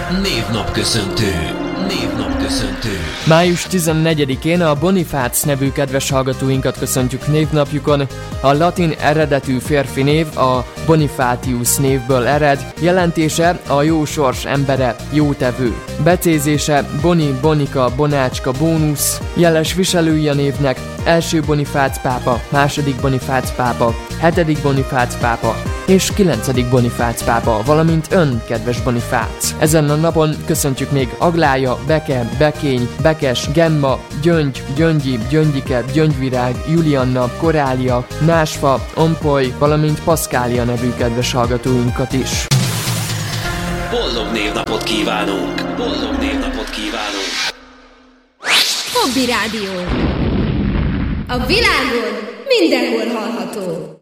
Névnapköszöntő. Május 14-én a Bonifác nevű kedves hallgatóinkat köszöntjük névnapjukon. A latin eredetű férfi név a Bonifatius névből ered, jelentése a jó sors embere, jótevő. Becézése Boni, Bonika, Bonácska, Bónusz, jeles viselői a névnek első Bonifác pápa, második Bonifác pápa, hetedik Bonifác pápa és 9. Bonifác pápa, valamint ön, kedves Bonifác. Ezen a napon köszöntjük még Aglája, Beke, Bekény, Bekes, Gemma, Gyöngy, Gyöngyi, Gyöngyike, Gyöngyvirág, Julianna, Korália, Násfa, Ompoly, valamint Paszkália nevű kedves hallgatóinkat is. Boldog névnapot kívánunk! Hobby Rádió. A világon mindenhol hallható.